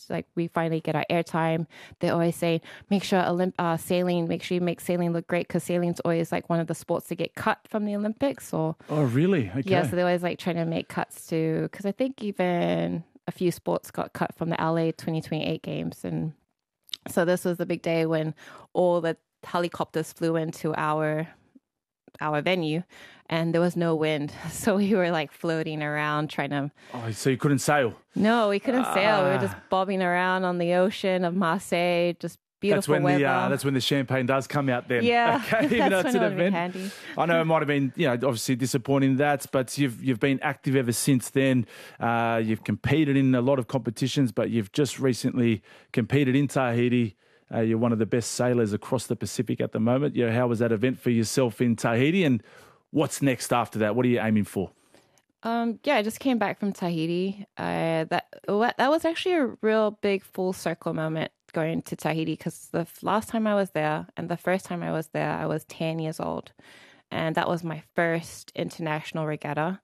like we finally get our airtime. They always say, make sure sailing, make sure you make sailing look great, because sailing's always like one of the sports to get cut from the Olympics. Or Oh, really? Okay. yeah, so they always like trying to make cuts to, because I think even a few sports got cut from the LA 2028 games. And so this was the big day when all the helicopters flew into our venue, and there was no wind. So we were like floating around trying to... Oh, so you couldn't sail? No, we couldn't sail. We were just bobbing around on the ocean of Marseille, just beautiful weather. That's when the champagne does come out then. Yeah, okay, even though that's it's when an it would be event. handy. I know it might have been, obviously disappointing that, but you've been active ever since then. You've competed in a lot of competitions, but you've just recently competed in Tahiti. You're one of the best sailors across the Pacific at the moment. How was that event for yourself in Tahiti, and what's next after that? What are you aiming for? I just came back from Tahiti. That was actually a real big full circle moment going to Tahiti, because the last time I was there and the first time I was there, I was 10 years old. And that was my first international regatta.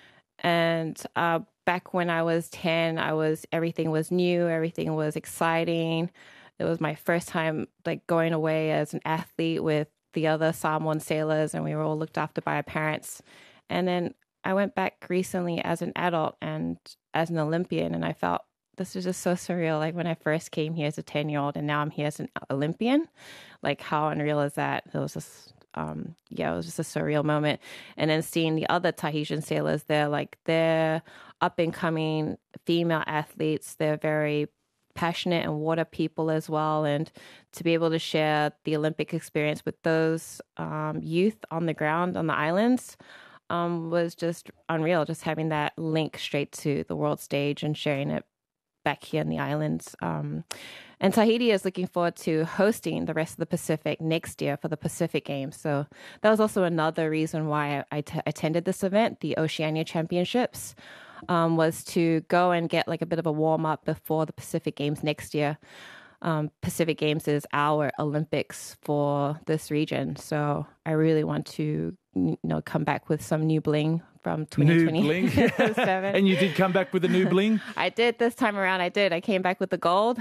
And back when I was 10, everything was new, everything was exciting. It was my first time like going away as an athlete with the other Samoan sailors, and we were all looked after by our parents. And then I went back recently as an adult and as an Olympian, and I felt this is just so surreal. Like when I first came here as a 10-year-old, and now I'm here as an Olympian. Like how unreal is that? It was just, it was just a surreal moment. And then seeing the other Tahitian sailors, they're up and coming female athletes. They're very passionate and water people as well, and to be able to share the Olympic experience with those youth on the ground on the islands was just unreal. Just having that link straight to the world stage and sharing it back here in the islands. And Tahiti is looking forward to hosting the rest of the Pacific next year for the Pacific Games. So that was also another reason why I attended this event, the Oceania Championships. Was to go and get like a bit of a warm up before the Pacific Games next year. Pacific Games is our Olympics for this region. So I really want to, come back with some new bling from 2020. New bling? And you did come back with the new bling? I did this time around. I came back with the gold.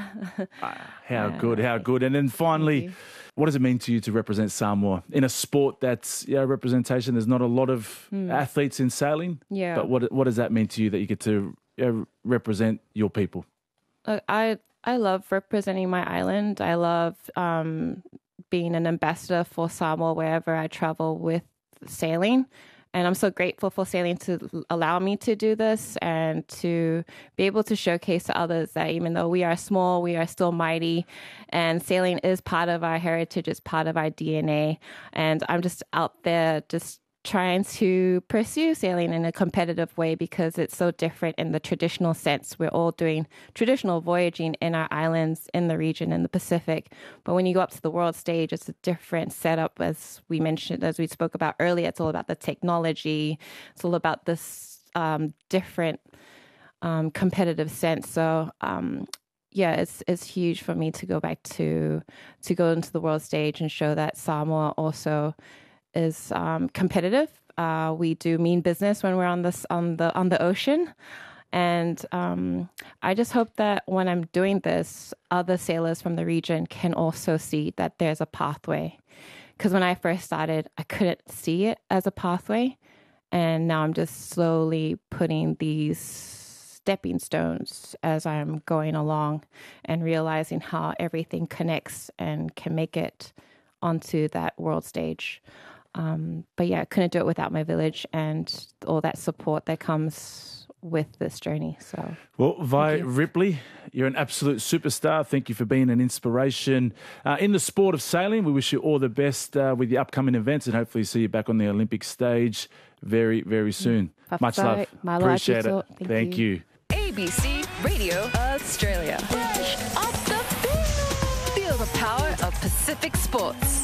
How good. And then finally, what does it mean to you to represent Samoa in a sport that's representation? There's not a lot of athletes in sailing. Yeah. But what does that mean to you that you get to represent your people? I love representing my island. I love being an ambassador for Samoa wherever I travel with sailing. And I'm so grateful for sailing to allow me to do this and to be able to showcase to others that even though we are small, we are still mighty. And sailing is part of our heritage, it's part of our DNA. And I'm just out there just trying to pursue sailing in a competitive way because it's so different in the traditional sense. We're all doing traditional voyaging in our islands, in the region, in the Pacific. But when you go up to the world stage, it's a different setup. As we mentioned, as we spoke about earlier, it's all about the technology. It's all about this different competitive sense. So, it's huge for me to go back to go into the world stage and show that Samoa also is competitive. We do mean business when we're on the ocean, and I just hope that when I'm doing this, other sailors from the region can also see that there's a pathway. Because when I first started, I couldn't see it as a pathway, and now I'm just slowly putting these stepping stones as I'm going along and realizing how everything connects and can make it onto that world stage. I couldn't do it without my village and all that support that comes with this journey. So, well, Vi Ripley, you're an absolute superstar. Thank you for being an inspiration in the sport of sailing. We wish you all the best with the upcoming events, and hopefully see you back on the Olympic stage very, very soon. Much love. Appreciate it. Thank you. ABC Radio Australia. Fresh off the field. Feel the power of Pacific sports.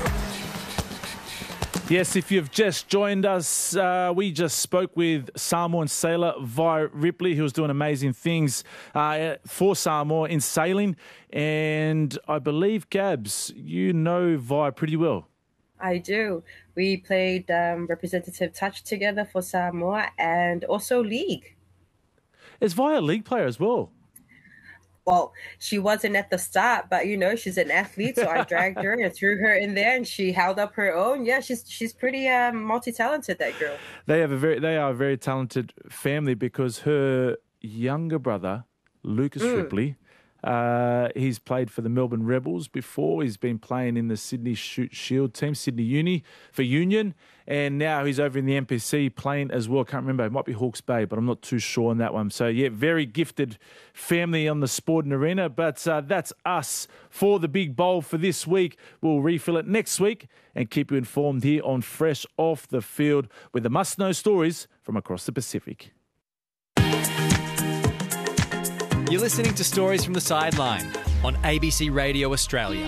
Yes, if you've just joined us, we just spoke with Samoan sailor Vi Ripley, who was doing amazing things for Samoa in sailing. And I believe, Gabs, you know Vi pretty well. I do. We played representative touch together for Samoa and also league. Is Vi a league player as well? Well, she wasn't at the start, but she's an athlete, so I dragged her and threw her in there, and she held up her own. Yeah, she's pretty multi-talented, that girl. They are a very talented family because her younger brother, Lucas Ripley, he's played for the Melbourne Rebels before. He's been playing in the Sydney Shield team, Sydney Uni for Union, and now he's over in the NPC playing as well. I can't remember. It might be Hawke's Bay, but I'm not too sure on that one. So, yeah, very gifted family on the sporting arena. But that's us for the big bowl for this week. We'll refill it next week and keep you informed here on Fresh Off the Field with the must-know stories from across the Pacific. You're listening to Stories from the Sideline on ABC Radio Australia.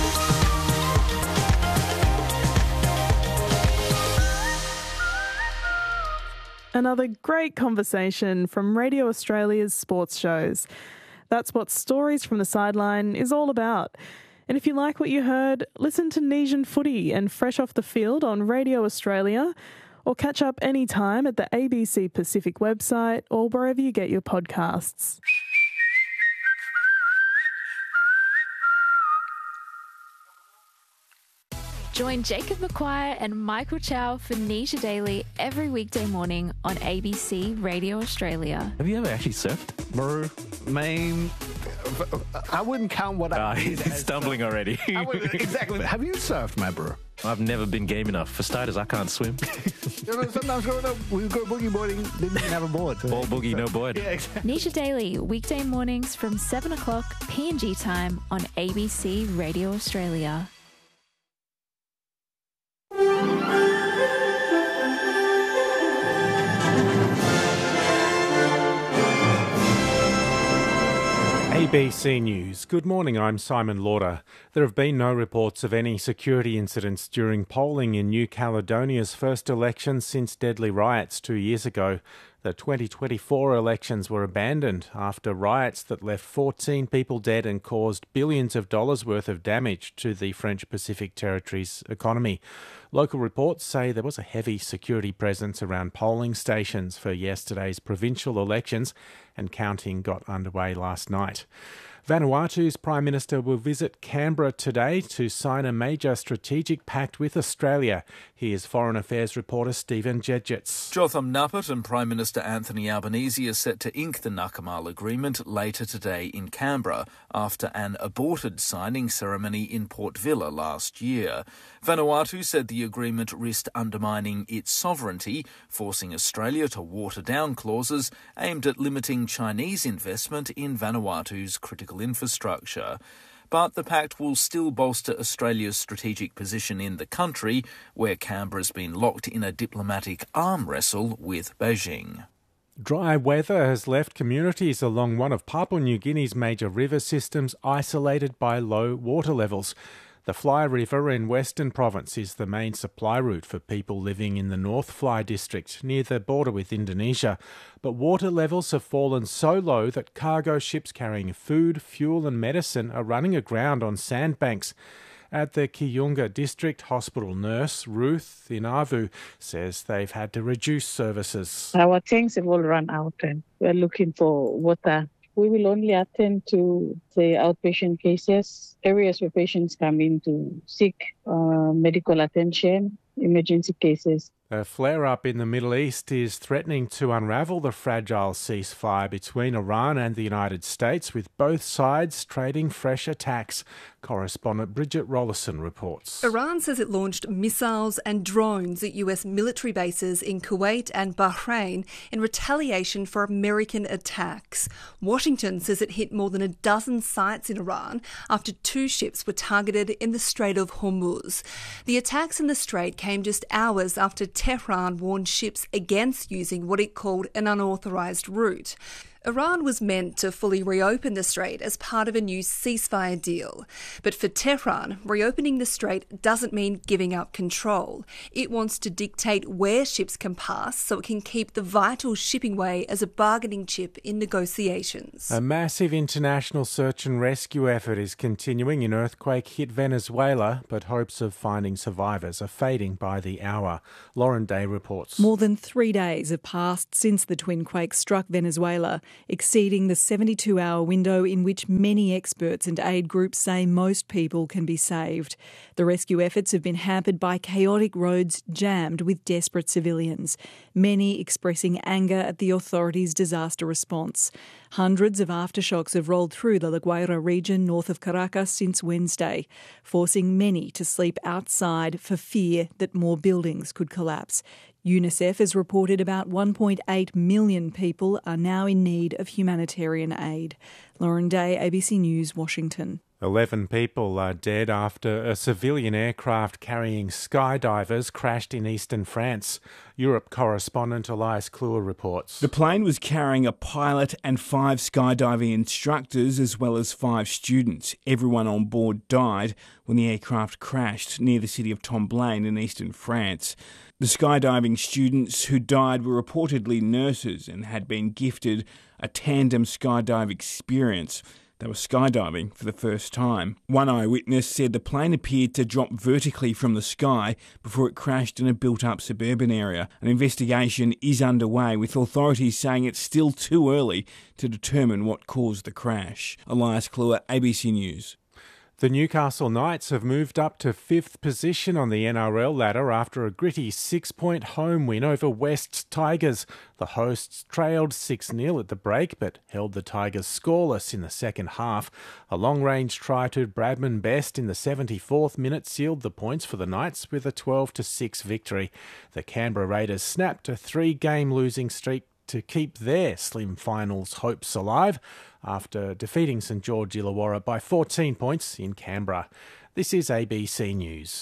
Another great conversation from Radio Australia's sports shows. That's what Stories from the Sideline is all about. And if you like what you heard, listen to Nesian Footy and Fresh Off the Field on Radio Australia, or catch up anytime at the ABC Pacific website or wherever you get your podcasts. Join Jacob McQuire and Michael Chow for Nisha Daily every weekday morning on ABC Radio Australia. Have you ever actually surfed? Bro, man, I wouldn't count what I He's stumbling already. Exactly. Have you surfed, my bro? I've never been game enough. For starters, I can't swim. Sometimes growing up, we would go boogie boarding, didn't even have a board. All boogie, no board. Yeah, exactly. Nisha Daily, weekday mornings from 7 o'clock PNG time on ABC Radio Australia. ABC News. Good morning, I'm Simon Lauder. There have been no reports of any security incidents during polling in New Caledonia's first election since deadly riots 2 years ago. The 2024 elections were abandoned after riots that left 14 people dead and caused billions of dollars worth of damage to the French Pacific Territory's economy. Local reports say there was a heavy security presence around polling stations for yesterday's provincial elections, and counting got underway last night. Vanuatu's Prime Minister will visit Canberra today to sign a major strategic pact with Australia. Here's Foreign Affairs reporter Stephen Jedgetts. Jotham Nappert and Prime Minister Anthony Albanese are set to ink the Nakamal Agreement later today in Canberra after an aborted signing ceremony in Port Vila last year. Vanuatu said the agreement risked undermining its sovereignty, forcing Australia to water down clauses aimed at limiting Chinese investment in Vanuatu's critical infrastructure. But the pact will still bolster Australia's strategic position in the country, where Canberra's been locked in a diplomatic arm wrestle with Beijing. Dry weather has left communities along one of Papua New Guinea's major river systems isolated by low water levels. The Fly River in Western Province is the main supply route for people living in the North Fly district near the border with Indonesia. But water levels have fallen so low that cargo ships carrying food, fuel and medicine are running aground on sandbanks. At the Kiyunga District Hospital, nurse Ruth Inavu says they've had to reduce services. Our tanks have all run out and we're looking for water. We will only attend to the outpatient cases, areas where patients come in to seek medical attention, emergency cases. A flare-up in the Middle East is threatening to unravel the fragile ceasefire between Iran and the United States, with both sides trading fresh attacks. Correspondent Bridget Rollison reports. Iran says it launched missiles and drones at US military bases in Kuwait and Bahrain in retaliation for American attacks. Washington says it hit more than a dozen sites in Iran after 2 ships were targeted in the Strait of Hormuz. The attacks in the strait came just hours after Tehran warned ships against using what it called an unauthorised route. Iran was meant to fully reopen the strait as part of a new ceasefire deal. But for Tehran, reopening the strait doesn't mean giving up control. It wants to dictate where ships can pass so it can keep the vital shipping way as a bargaining chip in negotiations. A massive international search and rescue effort is continuing in earthquake-hit Venezuela, but hopes of finding survivors are fading by the hour. Lauren Day reports. More than 3 days have passed since the twin quake struck Venezuela, exceeding the 72-hour window in which many experts and aid groups say most people can be saved. The rescue efforts have been hampered by chaotic roads jammed with desperate civilians, many expressing anger at the authorities' disaster response. Hundreds of aftershocks have rolled through the La Guaira region north of Caracas since Wednesday, forcing many to sleep outside for fear that more buildings could collapse. UNICEF has reported about 1.8 million people are now in need of humanitarian aid. Lauren Day, ABC News, Washington. 11 people are dead after a civilian aircraft carrying skydivers crashed in eastern France. Europe correspondent Elias Kluwer reports. The plane was carrying a pilot and 5 skydiving instructors as well as 5 students. Everyone on board died when the aircraft crashed near the city of Tomblain in eastern France. The skydiving students who died were reportedly nurses and had been gifted a tandem skydive experience. They were skydiving for the first time. One eyewitness said the plane appeared to drop vertically from the sky before it crashed in a built-up suburban area. An investigation is underway, with authorities saying it's still too early to determine what caused the crash. Elias Kluwer, ABC News. The Newcastle Knights have moved up to 5th position on the NRL ladder after a gritty 6-point home win over West's Tigers. The hosts trailed 6-0 at the break but held the Tigers scoreless in the second half. A long-range try to Bradman Best in the 74th minute sealed the points for the Knights with a 12-6 victory. The Canberra Raiders snapped a 3-game losing streak to keep their slim finals hopes alive after defeating St George Illawarra by 14 points in Canberra. This is ABC News.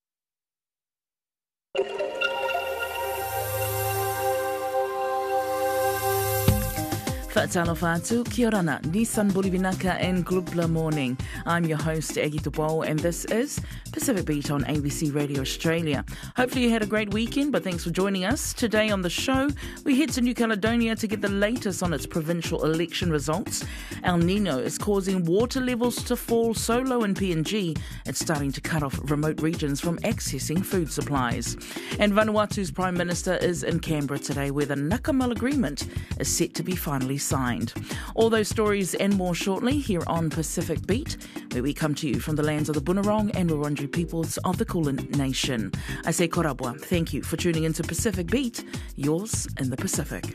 Fatalo Fatu, kia orana, Nissan Bolivinaka and Glubla Morning. I'm your host, Aggie Tupo, and this is Pacific Beat on ABC Radio Australia. Hopefully you had a great weekend, but thanks for joining us. Today on the show, we head to New Caledonia to get the latest on its provincial election results. El Nino is causing water levels to fall so low in PNG, it's starting to cut off remote regions from accessing food supplies. And Vanuatu's Prime Minister is in Canberra today, where the Nakamal Agreement is set to be finally signed. All those stories and more shortly here on Pacific Beat, where we come to you from the lands of the Bunurong and Wurundjeri peoples of the Kulin Nation. I say korabwa. Thank you for tuning into Pacific Beat, yours in the Pacific.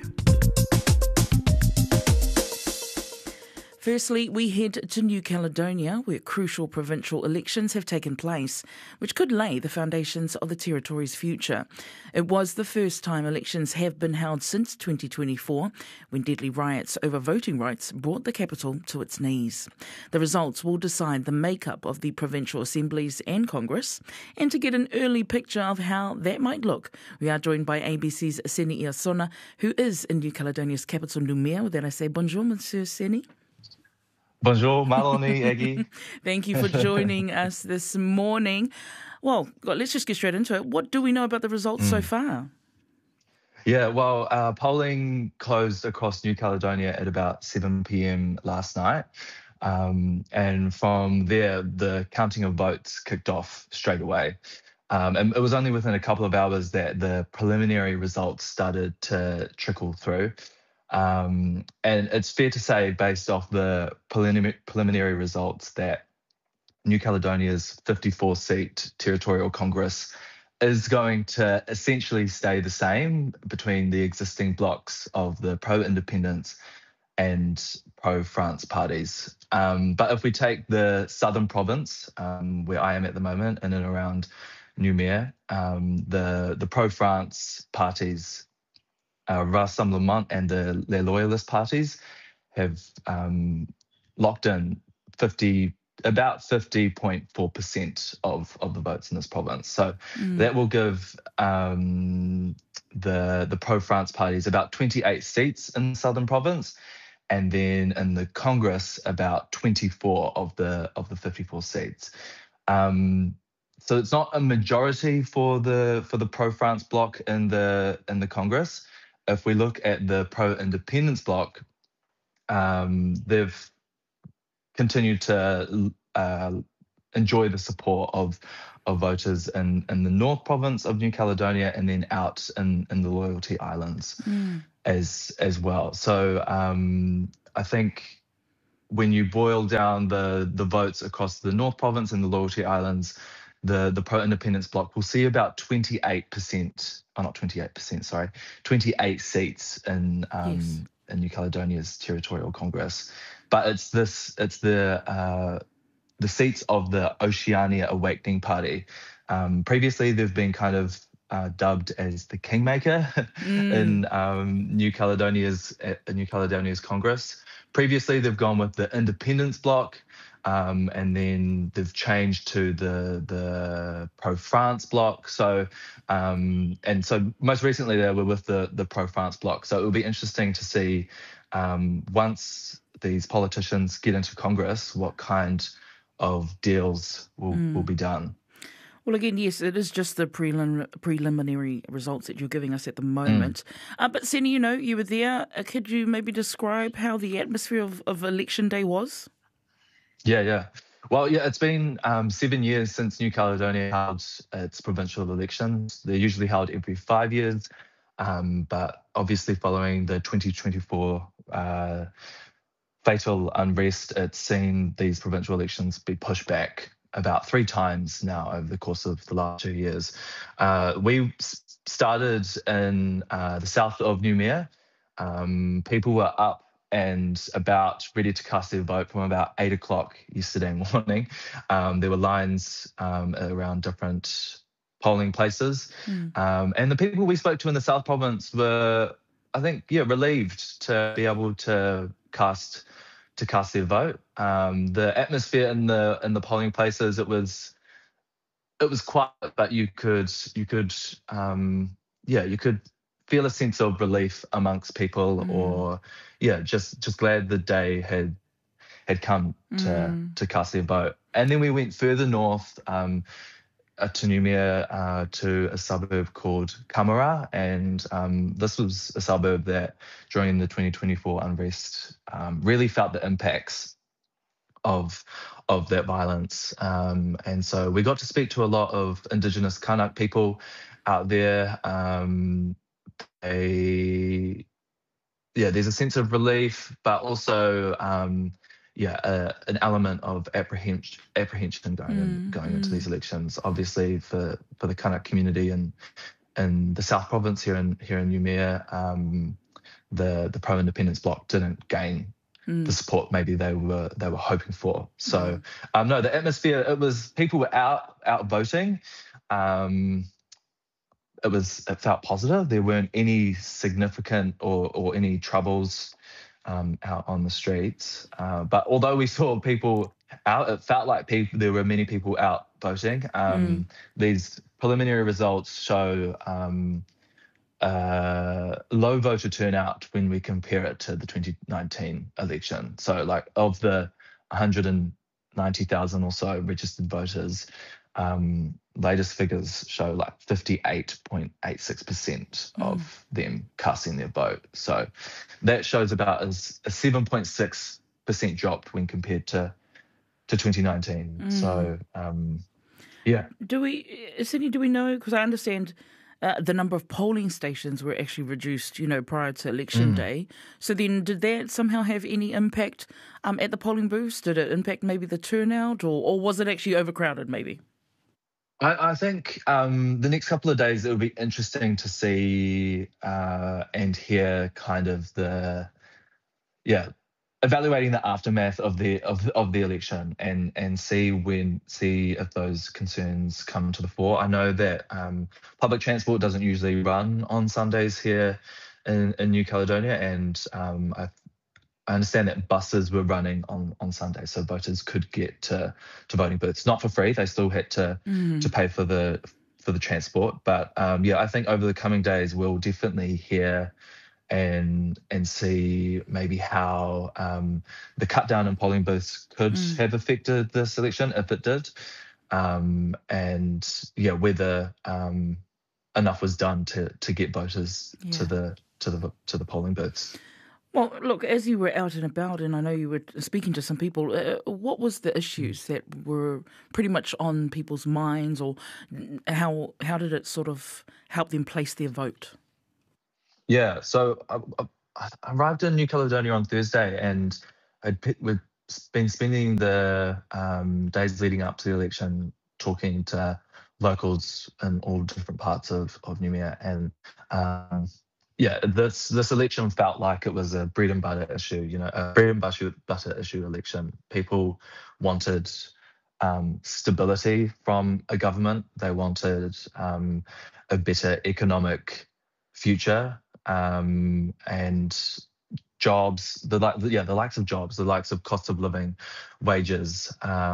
Firstly, we head to New Caledonia, where crucial provincial elections have taken place, which could lay the foundations of the territory's future. It was the first time elections have been held since 2024, when deadly riots over voting rights brought the capital to its knees. The results will decide the makeup of the provincial assemblies and Congress, and to get an early picture of how that might look, we are joined by ABC's Seni Iasona, who is in New Caledonia's capital, Noumea. With that, I say bonjour, Monsieur Seni. Bonjour, Maloni, Aggie. Thank you for joining us this morning. Well, let's just get straight into it. What do we know about the results so far? Yeah, well, polling closed across New Caledonia at about 7 p.m. last night. And from there, the counting of votes kicked off straight away. And it was only within a couple of hours that the preliminary results started to trickle through. And it's fair to say, based off the preliminary results, that New Caledonia's 54-seat territorial Congress is going to essentially stay the same between the existing blocks of the pro-independence and pro-France parties. But if we take the southern province, where I am at the moment, in and around Noumea, the pro-France parties, Rassemblement and the Les Loyalist parties, have locked in about 50.4% of the votes in this province. So that will give the pro-France parties about 28 seats in the southern province, and then in the Congress about 24 of the 54 seats. So it's not a majority for the pro-France bloc in the Congress. If we look at the pro-independence bloc, they've continued to enjoy the support of voters in the North Province of New Caledonia, and then out in the Loyalty Islands as well. So I think when you boil down the votes across the North Province and the Loyalty Islands, the pro-independence bloc will see about 28%, oh, not 28%, sorry, 28 seats in New Caledonia's Territorial Congress. But it's the seats of the Oceania Awakening Party. Previously, they've been kind of dubbed as the Kingmaker in New Caledonia's Congress. Previously, they've gone with the Independence Bloc, and then they've changed to the Pro-France Bloc. So, and so most recently they were with the Pro-France Bloc. So it will be interesting to see once these politicians get into Congress, what kind of deals will be done. Well, again, yes, it is just the preliminary results that you're giving us at the moment. But Seni, you were there. Could you maybe describe how the atmosphere of Election Day was? Yeah. Well, it's been 7 years since New Caledonia held its provincial elections. They're usually held every 5 years, but obviously following the 2024 fatal unrest, it's seen these provincial elections be pushed back about 3 times now over the course of the last 2 years. We started in the south of Noumea. People were up and about ready to cast their vote from about 8 o'clock yesterday morning. There were lines around different polling places. And the people we spoke to in the South Province were, I think, relieved to be able to cast their vote. The atmosphere in the polling places, it was quiet, but you could feel a sense of relief amongst people, or just glad the day had come to cast their vote. And then we went further north to Noumea, to a suburb called Kamara, and this was a suburb that during the 2024 unrest really felt the impacts of that violence. And so we got to speak to a lot of Indigenous Kanak people out there. There's a sense of relief, but also an element of apprehension going into these elections. Obviously, for the Kanak community in the South Province here in Noumea, the pro-independence bloc didn't gain the support maybe they were hoping for. So no, the atmosphere, people were out voting. It felt positive. There weren't any significant or any troubles out on the streets. But although we saw people out, it felt like there were many people out voting. These preliminary results show low voter turnout when we compare it to the 2019 election. So like of the 190,000 or so registered voters, latest figures show like 58.86% of them casting their vote. So that shows about a 7.6% drop when compared to 2019. So do we know, because I understand the number of polling stations were actually reduced, prior to election day. So then did that somehow have any impact at the polling booths? Did it impact maybe the turnout, or was it actually overcrowded maybe? I think the next couple of days it will be interesting to see and hear kind of evaluating the aftermath of the election and see if those concerns come to the fore. I know that public transport doesn't usually run on Sundays here in New Caledonia, and I understand that buses were running on Sunday, so voters could get to voting booths. Not for free; they still had to pay for the transport. But I think over the coming days we'll definitely hear and see maybe how the cut down in polling booths could have affected this election if it did, and whether enough was done to get voters to the polling booths. Well, look, as you were out and about, and I know you were speaking to some people, what was the issues that were pretty much on people's minds, or how did it sort of help them place their vote? Yeah, so I arrived in New Caledonia on Thursday, and we'd been spending the days leading up to the election talking to locals in all different parts of Noumea, and this election felt like it was a bread and butter issue, a bread and butter issue election. People wanted stability from a government. They wanted a better economic future, and jobs, the likes of jobs, the likes of cost of living, wages,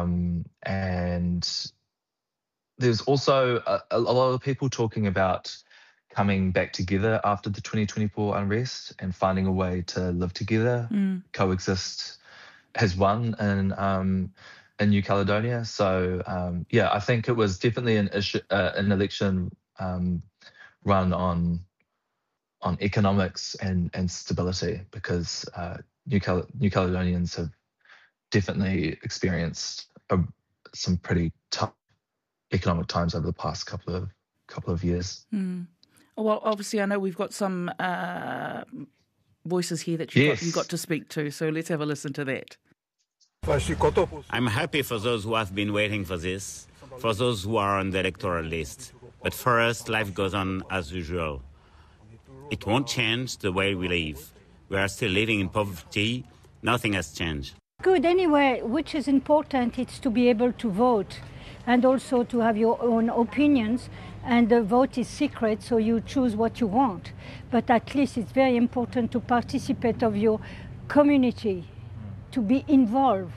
and there's also a lot of people talking about coming back together after the 2024 unrest and finding a way to live together, coexist has won in New Caledonia. So I think it was definitely an election run on economics and stability, because New Caledonians have definitely experienced some pretty tough economic times over the past couple of years. Well, obviously, I know we've got some voices here that you got to speak to, so let's have a listen to that. I'm happy for those who have been waiting for this, for those who are on the electoral list. But for us, life goes on as usual. It won't change the way we live. We are still living in poverty. Nothing has changed. Good. Anyway, which is important, it's to be able to vote and also to have your own opinions. And the vote is secret, so you choose what you want. But at least it's very important to participate of your community, to be involved.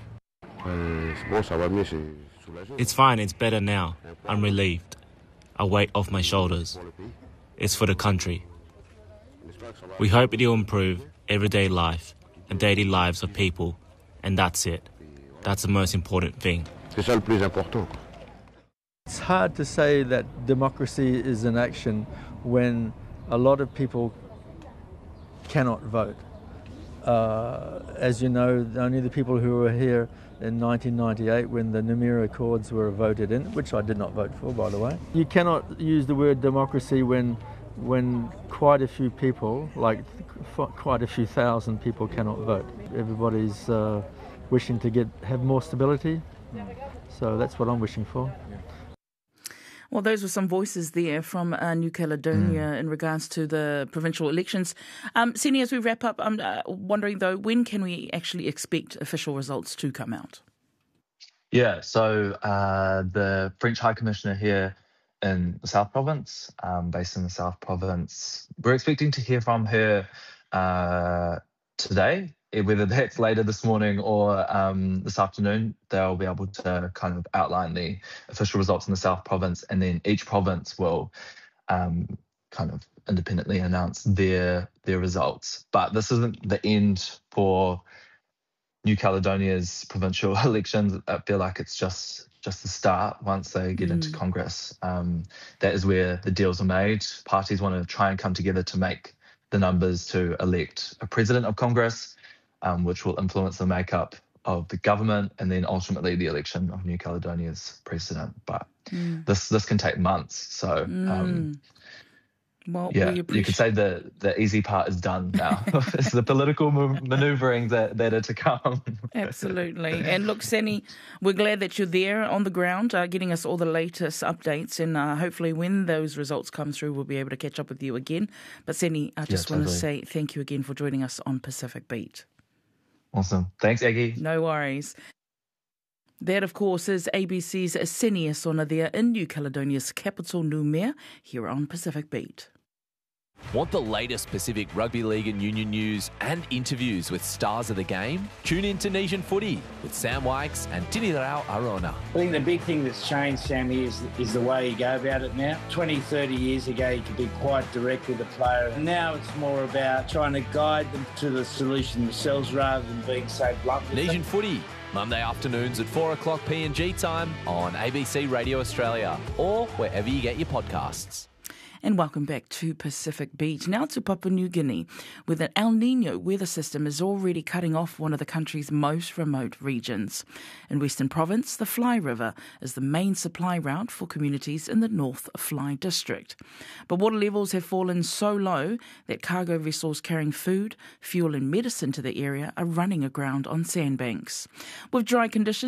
It's fine, it's better now. I'm relieved. A weight off my shoulders. It's for the country. We hope it will improve everyday life and daily lives of people, and that's it. That's the most important thing. It's hard to say that democracy is in action when a lot of people cannot vote. As you know, only the people who were here in 1998 when the Noumea Accords were voted in, which I did not vote for, by the way. You cannot use the word democracy when quite a few people, like quite a few thousand people, cannot vote. Everybody's wishing to have more stability, so that's what I'm wishing for. Well, those were some voices there from New Caledonia in regards to the provincial elections. Seni, as we wrap up, I'm wondering, though, when can we actually expect official results to come out? Yeah, so the French High Commissioner here in the South Province, based in the South Province, we're expecting to hear from her today. Whether that's later this morning or this afternoon, they'll be able to kind of outline the official results in the South Province, and then each province will kind of independently announce their results. But this isn't the end for New Caledonia's provincial elections. I feel like it's just the start. Once they get into Congress, that is where the deals are made. Parties want to try and come together to make the numbers to elect a president of Congress, which will influence the makeup of the government and then ultimately the election of New Caledonia's president. But this can take months. So, well, you could say the easy part is done now. It's the political manoeuvring that are to come. Absolutely. And look, Seni, we're glad that you're there on the ground, getting us all the latest updates. And hopefully when those results come through, we'll be able to catch up with you again. But Seni, I just want to say thank you again for joining us on Pacific Beat. Awesome. Thanks, Aggie. No worries. That, of course, is ABC's Seni Asona there in New Caledonia's capital, Noumea, here on Pacific Beat. Want the latest Pacific Rugby League and Union news and interviews with stars of the game? Tune in to Nesian Footy with Sam Wykes and Tirirao Arona. I think the big thing that's changed, Sammy, is the way you go about it now. 20, 30 years ago, you could be quite direct with a player. And now it's more about trying to guide them to the solution themselves rather than being so blunt with Nesian Footy, Monday afternoons at 4 o'clock PNG time on ABC Radio Australia or wherever you get your podcasts. And welcome back to Pacific Beat. Now to Papua New Guinea, where the El Niño weather system is already cutting off one of the country's most remote regions. In Western Province, the Fly River is the main supply route for communities in the North Fly District. But water levels have fallen so low that cargo vessels carrying food, fuel and medicine to the area are running aground on sandbanks. With dry conditions